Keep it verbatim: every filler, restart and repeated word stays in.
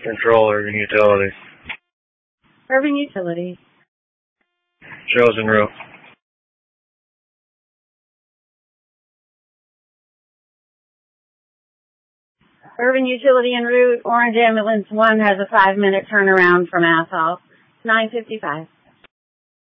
Control Urban Utilities. Urban Utilities. Chosen route. Urban Utility en route. Orange Ambulance one has a five-minute turnaround from Asphalt. nine fifty-five.